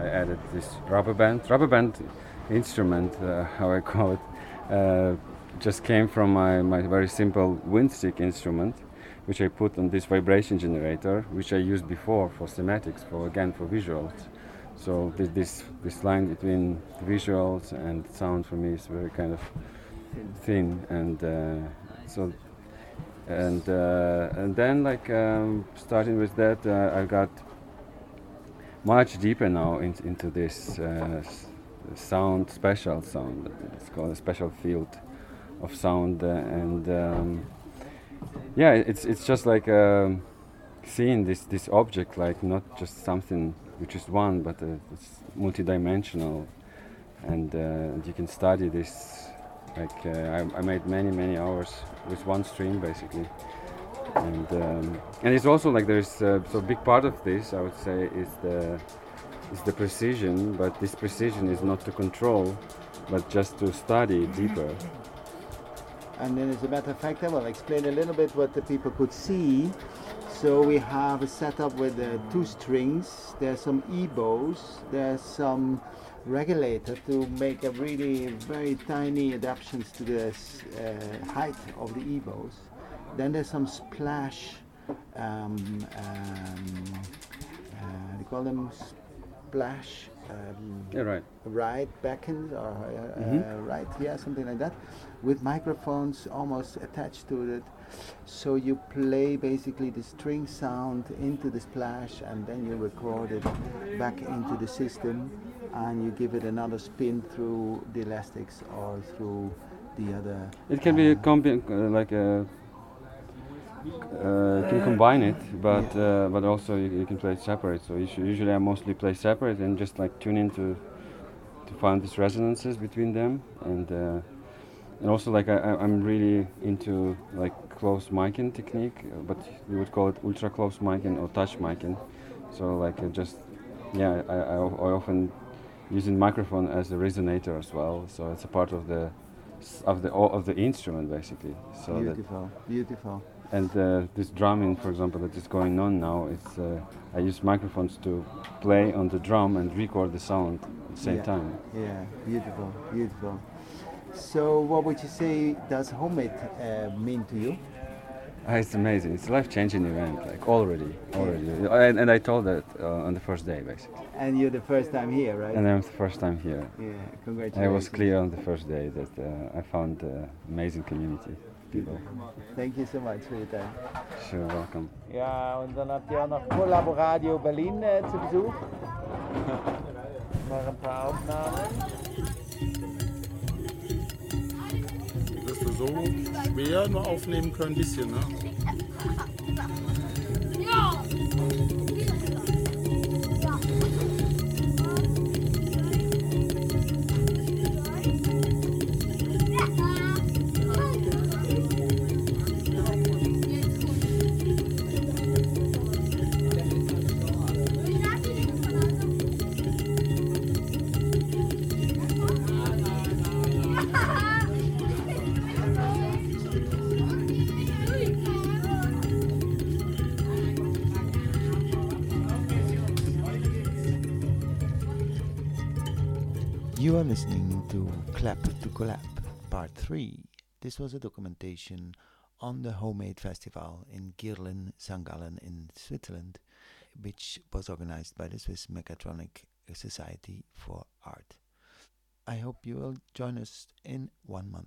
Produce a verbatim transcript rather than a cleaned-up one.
I added this rubber band. Rubber band instrument, uh, how I call it, uh, just came from my, my very simple wind stick instrument, which I put on this vibration generator, which I used before for thematics, for again for visuals. So this this, this line between visuals and sound for me is very kind of thin, and uh, so and uh, and then like um, starting with that, uh, I got much deeper now in, into this uh, sound, special sound. It's called a special field of sound, uh, and um, yeah, it's it's just like um, seeing this this object like not just something which is one, but uh, it's multidimensional, and uh, you can study this. Like uh, I, I made many many hours with one stream basically, and um, and it's also like there's uh, so a big part of this I would say is the is the precision, but this precision is not to control, but just to study deeper. And then, as a matter of fact, I will explain a little bit what the people could see. So we have a setup with uh, two strings. There's some E-bows. There's some regulator to make a really very tiny adaptations to the uh, height of the E-bows. Then there's some splash. Um, um, uh, they call them splash. Um, yeah, right. Right beckons or uh, mm-hmm. uh, right, yeah, something like that, with microphones almost attached to it. So you play basically the string sound into the splash, and then you record it back into the system, and you give it another spin through the elastics or through the other. It can uh, be a combi- uh, like a. Uh, you can combine it, but yeah. uh, but also you, you can play it separate. So usually I mostly play separate and just like tune into to find these resonances between them, and uh, and also like I, I'm really into like close miking technique, but we would call it ultra close miking or touch miking. So like uh, just yeah, I, I, I often using microphone as a resonator as well. So it's a part of the of the of the instrument basically. So beautiful, that beautiful. And uh, this drumming, for example, that is going on now, it's uh, I use microphones to play on the drum and record the sound at the same yeah. time. Yeah, beautiful, beautiful. So, what would you say does Homemade uh, mean to you? Uh, it's amazing. It's a life-changing event, like already, already. Yeah. And, and I told that uh, on the first day, basically. And you're the first time here, right? And I'm the first time here. Yeah, congratulations. I was clear on the first day that uh, I found uh, amazing community. People. Thank you so much for your time. Sure, welcome. Ja, und dann habt ihr auch noch Collaboradio Berlin äh, zu Besuch. Noch ein paar Aufnahmen. Wirst du so schwer nur aufnehmen können, ein bisschen, ne? Ja! You are listening to Clap to Collab, Part three. This was a documentation on the Homemade Festival in Girlen, Sankt Gallen in Switzerland, which was organized by the Swiss Mechatronic Society for Art. I hope you will join us in one month.